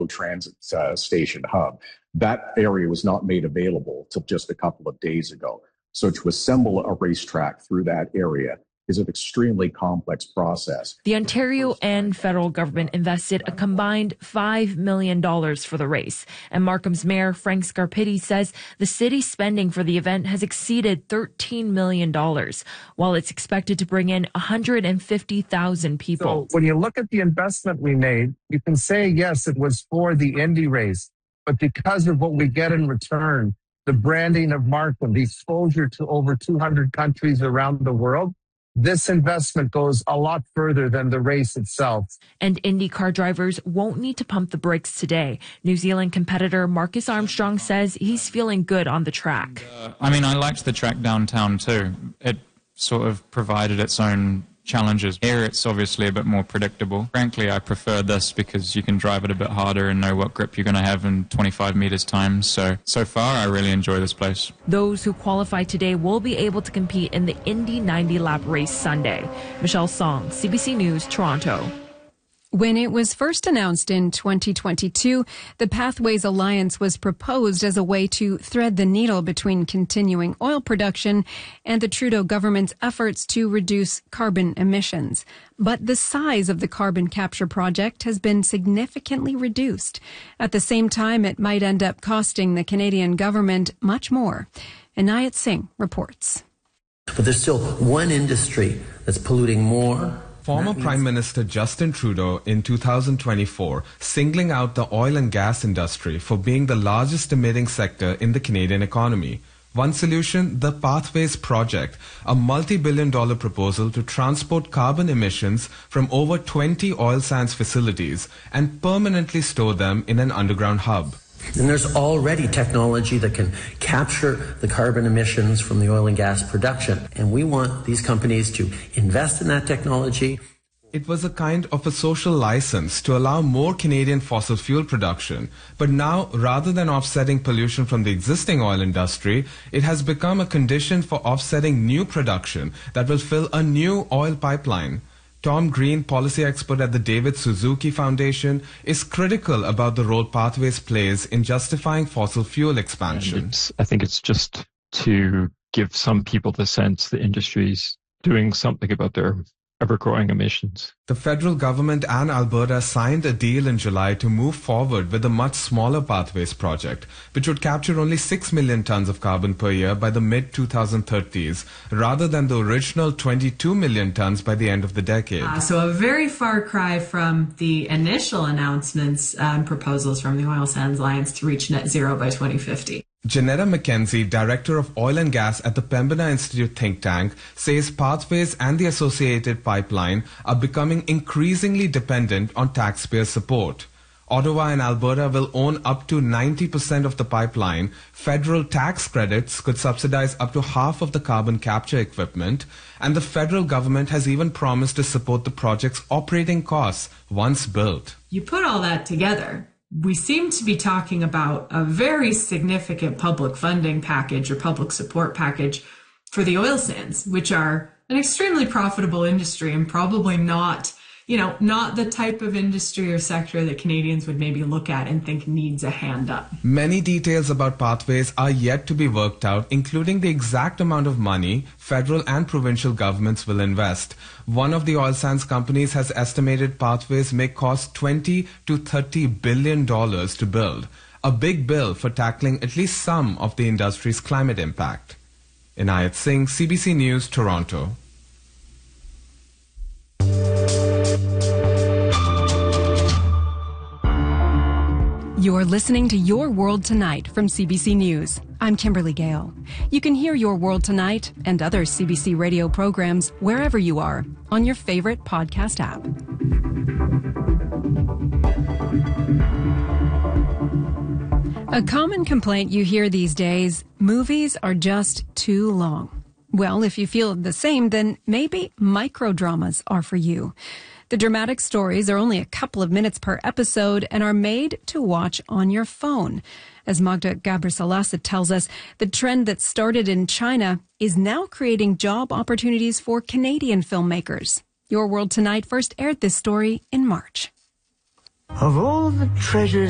transit station hub. That area was not made available till just a couple of days ago. So to assemble a racetrack through that area is an extremely complex process. The Ontario and federal government invested a combined $5 million for the race. And Markham's mayor, Frank Scarpitti, says the city's spending for the event has exceeded $13 million, while it's expected to bring in 150,000 people. So when you look at the investment we made, you can say, yes, it was for the Indy race, but because of what we get in return, the branding of Markham, the exposure to over 200 countries around the world, this investment goes a lot further than the race itself. And IndyCar drivers won't need to pump the brakes today. New Zealand competitor Marcus Armstrong says he's feeling good on the track. I liked the track downtown too. It sort of provided its own challenges. Here it's obviously a bit more predictable. Frankly, I prefer this because you can drive it a bit harder and know what grip you're going to have in 25 meters time. So far, I really enjoy this place. Those who qualify today will be able to compete in the Indy 90 lap race Sunday. Michelle Song, CBC News, Toronto. When it was first announced in 2022, the Pathways Alliance was proposed as a way to thread the needle between continuing oil production and the Trudeau government's efforts to reduce carbon emissions. But the size of the carbon capture project has been significantly reduced. At the same time, it might end up costing the Canadian government much more. Inayat Singh reports. But there's still one industry that's polluting more. Former Prime Minister Justin Trudeau in 2024 singling out the oil and gas industry for being the largest emitting sector in the Canadian economy. One solution, the Pathways Project, a multi-billion-dollar proposal to transport carbon emissions from over 20 oil sands facilities and permanently store them in an underground hub. And there's already technology that can capture the carbon emissions from the oil and gas production. And we want these companies to invest in that technology. It was a kind of a social license to allow more Canadian fossil fuel production. But now, rather than offsetting pollution from the existing oil industry, it has become a condition for offsetting new production that will fill a new oil pipeline. Tom Green, policy expert at the David Suzuki Foundation, is critical about the role Pathways plays in justifying fossil fuel expansion. I think it's just to give some people the sense the industry's doing something about their ever-growing emissions. The federal government and Alberta signed a deal in July to move forward with a much smaller Pathways project, which would capture only 6 million tons of carbon per year by the mid-2030s, rather than the original 22 million tons by the end of the decade. So a very far cry from the initial announcements and proposals from the Oil Sands Alliance to reach net zero by 2050. Janetta McKenzie, director of oil and gas at the Pembina Institute think tank, says Pathways and the associated pipeline are becoming increasingly dependent on taxpayer support. Ottawa and Alberta will own up to 90% of the pipeline. Federal tax credits could subsidize up to half of the carbon capture equipment. And the federal government has even promised to support the project's operating costs once built. You put all that together, we seem to be talking about a very significant public funding package or public support package for the oil sands, which are an extremely profitable industry and probably not the type of industry or sector that Canadians would maybe look at and think needs a hand up. Many details about Pathways are yet to be worked out, including the exact amount of money federal and provincial governments will invest. One of the oil sands companies has estimated Pathways may cost $20 to $30 billion to build, a big bill for tackling at least some of the industry's climate impact. Inayat Singh, CBC News, Toronto. You're listening to Your World Tonight from CBC News. I'm Kimberly Gale. You can hear Your World Tonight and other CBC radio programs wherever you are on your favorite podcast app. A common complaint you hear these days, movies are just too long. Well, if you feel the same, then maybe microdramas are for you. The dramatic stories are only a couple of minutes per episode and are made to watch on your phone. As Magda Gabrisalasa tells us, the trend that started in China is now creating job opportunities for Canadian filmmakers. Your World Tonight first aired this story in March. Of all the treasures